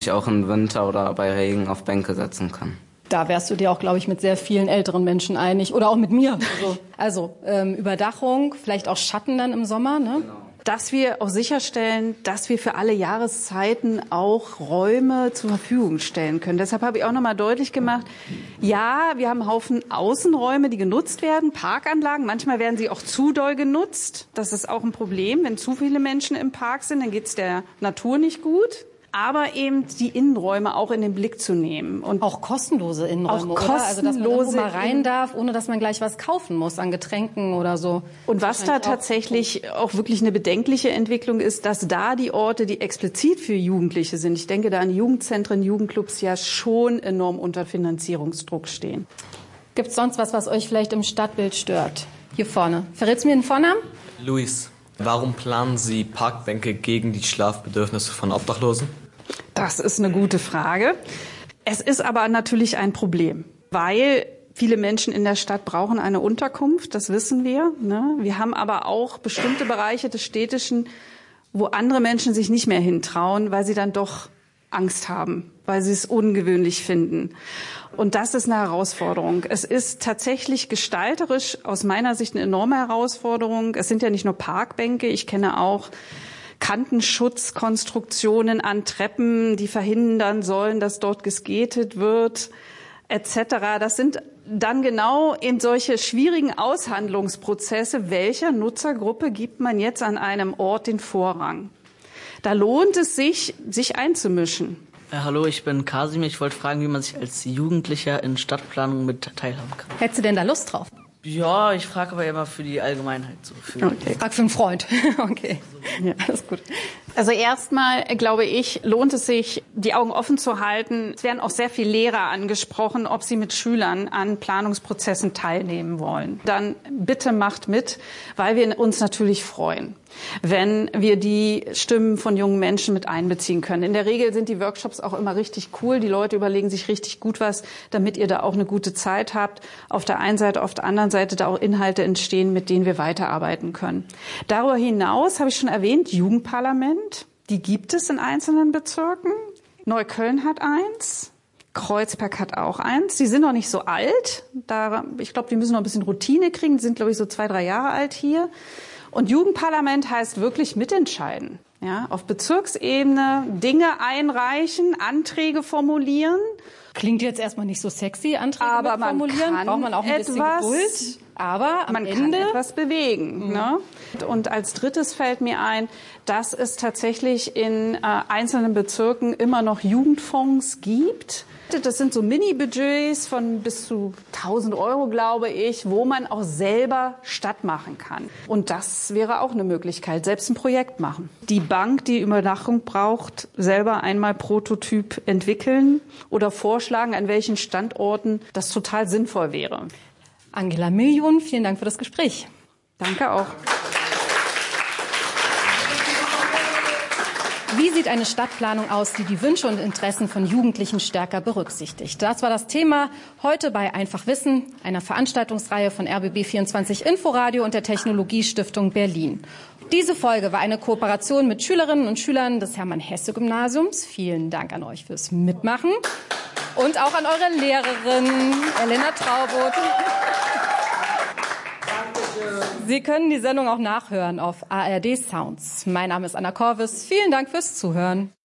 ich auch im Winter oder bei Regen auf Bänke setzen kann. Da wärst du dir auch, glaube ich, mit sehr vielen älteren Menschen einig oder auch mit mir. Also Überdachung, vielleicht auch Schatten dann im Sommer, ne? Genau. Dass wir auch sicherstellen, dass wir für alle Jahreszeiten auch Räume zur Verfügung stellen können. Deshalb habe ich auch nochmal deutlich gemacht, ja, wir haben einen Haufen Außenräume, die genutzt werden, Parkanlagen. Manchmal werden sie auch zu doll genutzt. Das ist auch ein Problem. Wenn zu viele Menschen im Park sind, dann geht es der Natur nicht gut. Aber eben die Innenräume auch in den Blick zu nehmen. Und auch kostenlose Innenräume, auch oder? Also, dass man irgendwo mal rein darf, ohne dass man gleich was kaufen muss an Getränken oder so. Und was da tatsächlich auch wirklich eine bedenkliche Entwicklung ist, dass da die Orte, die explizit für Jugendliche sind, ich denke da an Jugendzentren, Jugendclubs, ja schon enorm unter Finanzierungsdruck stehen. Gibt's sonst was euch vielleicht im Stadtbild stört? Hier vorne. Verrätst du mir den Vornamen? Luis, warum planen Sie Parkbänke gegen die Schlafbedürfnisse von Obdachlosen? Das ist eine gute Frage. Es ist aber natürlich ein Problem, weil viele Menschen in der Stadt brauchen eine Unterkunft, das wissen wir. Ne? Wir haben aber auch bestimmte Bereiche des Städtischen, wo andere Menschen sich nicht mehr hintrauen, weil sie dann doch Angst haben, weil sie es ungewöhnlich finden. Und das ist eine Herausforderung. Es ist tatsächlich gestalterisch aus meiner Sicht eine enorme Herausforderung. Es sind ja nicht nur Parkbänke, ich kenne auch Kantenschutzkonstruktionen an Treppen, die verhindern sollen, dass dort geskatet wird, etc. Das sind dann genau eben solche schwierigen Aushandlungsprozesse. Welcher Nutzergruppe gibt man jetzt an einem Ort den Vorrang? Da lohnt es sich, sich einzumischen. Hallo, ich bin Kasim. Ich wollte fragen, wie man sich als Jugendlicher in Stadtplanung mit teilhaben kann. Hättest du denn da Lust drauf? Ja, ich frage aber immer für die Allgemeinheit so. Okay. Frag für einen Freund. Okay, ja, alles gut. Also erstmal, glaube ich, lohnt es sich, die Augen offen zu halten. Es werden auch sehr viele Lehrer angesprochen, ob sie mit Schülern an Planungsprozessen teilnehmen wollen. Dann bitte macht mit, weil wir uns natürlich freuen, wenn wir die Stimmen von jungen Menschen mit einbeziehen können. In der Regel sind die Workshops auch immer richtig cool. Die Leute überlegen sich richtig gut was, damit ihr da auch eine gute Zeit habt. Auf der einen Seite, auf der anderen Seite da auch Inhalte entstehen, mit denen wir weiterarbeiten können. Darüber hinaus habe ich schon erwähnt, Jugendparlament. Die gibt es in einzelnen Bezirken. Neukölln hat eins. Kreuzberg hat auch eins. Die sind noch nicht so alt. Ich glaube, die müssen noch ein bisschen Routine kriegen. Die sind, glaube ich, so 2, 3 Jahre alt hier. Und Jugendparlament heißt wirklich mitentscheiden. Ja, auf Bezirksebene Dinge einreichen, Anträge formulieren. Klingt jetzt erstmal nicht so sexy, Anträge formulieren. Braucht man auch ein bisschen Geduld. Aber am Ende kann etwas bewegen. Ne? Und als drittes fällt mir ein, dass es tatsächlich in einzelnen Bezirken immer noch Jugendfonds gibt. Das sind so Mini-Budgets von bis zu 1.000 €, glaube ich, wo man auch selber Stadt machen kann. Und das wäre auch eine Möglichkeit, selbst ein Projekt machen. Die Bank, die Überdachung braucht, selber einmal Prototyp entwickeln oder vorschlagen, an welchen Standorten das total sinnvoll wäre. Angela Million, vielen Dank für das Gespräch. Danke auch. Wie sieht eine Stadtplanung aus, die die Wünsche und Interessen von Jugendlichen stärker berücksichtigt? Das war das Thema heute bei Einfach Wissen, einer Veranstaltungsreihe von RBB24 Inforadio und der Technologiestiftung Berlin. Diese Folge war eine Kooperation mit Schülerinnen und Schülern des Hermann-Hesse-Gymnasiums. Vielen Dank an euch fürs Mitmachen und auch an eure Lehrerin Elena Traubot. Sie können die Sendung auch nachhören auf ARD Sounds. Mein Name ist Anna Korvis. Vielen Dank fürs Zuhören.